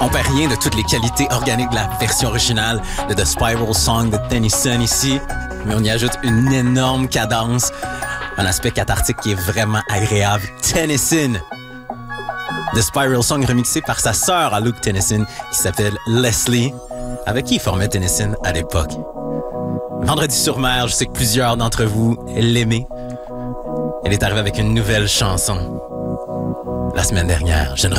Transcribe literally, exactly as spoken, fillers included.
On perd rien de toutes les qualités organiques de la version originale de The Spiral Song de Tennyson ici, mais on y ajoute une énorme cadence, un aspect cathartique qui est vraiment agréable. Tennyson! The Spiral Song remixé par sa sœur à Luke Tennyson qui s'appelle Leslie, avec qui il formait Tennyson à l'époque. Vendredi sur mer, je sais que plusieurs d'entre vous l'aimaient. Elle est arrivée avec une nouvelle chanson la semaine dernière. Je ne